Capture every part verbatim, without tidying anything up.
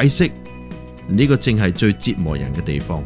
解釋，呢個正係最折磨人嘅地方。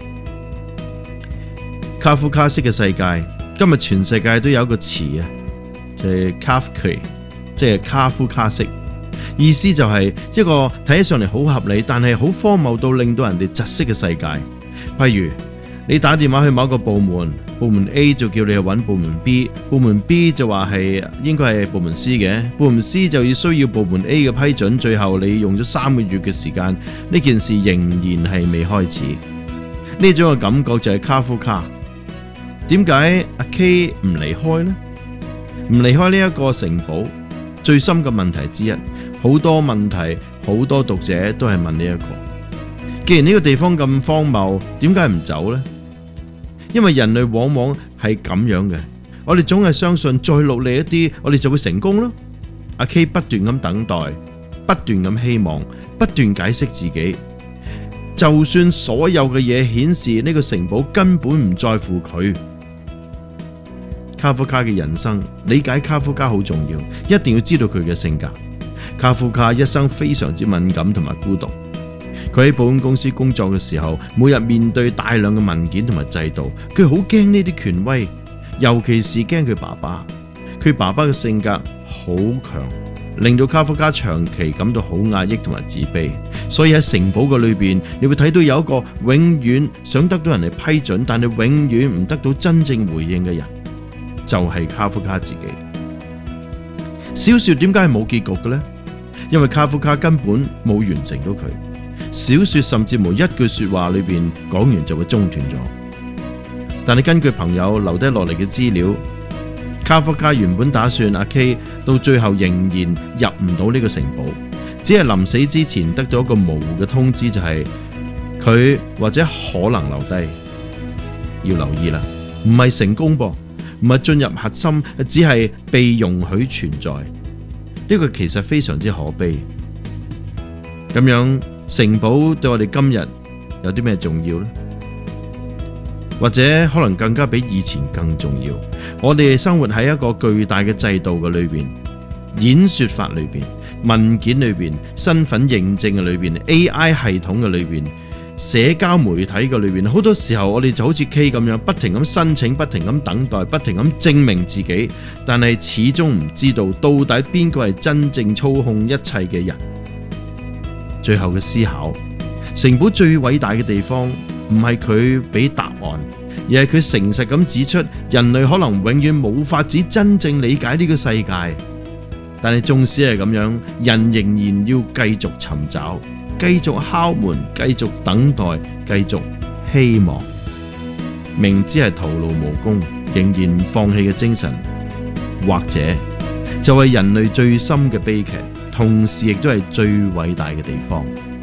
卡夫卡式嘅世界，今日全世界都有一個詞啊，就係 Kafka， 即係卡夫卡式。意思就係一個睇起上嚟好合理，但係好荒謬到令到人哋窒息嘅世界。譬如你打電話去某一個部門，部門 A 就叫你去揾部門 B， 部門 B 就話係應該係部門 C 嘅，部門 C 就要需要部門 A 嘅批准，最後你用咗三個月嘅時間，呢件事仍然係未開始。呢種嘅感覺就係卡夫卡。點解阿 K 唔離開呢？唔離開呢一個城堡，最深嘅問題之一，好多問題，好多讀者都係問呢一個。既然呢個地方咁荒謬，點解唔走呢？因為人類往往係咁樣嘅，我哋總係相信再努力一啲，我哋就會成功咯。阿 K 不斷咁等待，不斷咁希望，不斷解釋自己。就算所有嘅嘢顯示呢個城堡根本唔在乎佢。卡夫卡嘅人生，理解卡夫卡好重要，一定要知道佢嘅性格。卡夫卡一生非常之敏感同埋孤獨。佢喺保險公司工作嘅時候，每日面對大量嘅文件同埋制度，佢好驚呢啲權威，尤其是驚佢爸爸。佢爸爸嘅性格好強，令到卡夫卡長期感到好壓抑同埋自卑。所以喺城堡嘅裏邊，你會睇到有一個永遠想得到人哋批准，但係永遠唔得到真正回應嘅人，就係卡夫卡自己。小說點解係冇結局嘅呢？因為卡夫卡根本冇完成到佢。小說甚至冇一句說話裏邊講完就會中斷咗。但係根據朋友留低落嚟嘅資料，卡夫卡原本打算阿 K 到最後仍然入唔到呢個城堡，只係臨死之前得到一個模糊嘅通知，就係佢或者可能留低。要留意啦，唔係成功噃，唔係進入核心，只係被容許存在。呢個其實非常之可悲。咁樣城堡對我哋今日有啲咩重要呢？或者可能更加比以前更重要。我哋生活喺一個巨大嘅制度嘅裏邊，演說法裏邊，文件裏邊，身份認證嘅裏邊， A I 系統嘅裏邊，社交媒體嘅裏邊，好多時候我哋就好似 K 咁樣，不停咁申請，不停咁等待，不停咁證明自己，但係始終唔知道到底邊個係真正操控一切嘅人。最後嘅思考，城堡最偉大嘅地方唔係佢俾答案，而係佢誠實咁指出人類可能永遠冇法子真正理解呢個世界。但係縱使係咁樣，人仍然要繼續尋找，繼續敲門，繼續等待，繼續希望。明知係徒勞無功，仍然唔放棄嘅精神，或者就係人類最深嘅悲劇，同時亦都係最偉大嘅地方。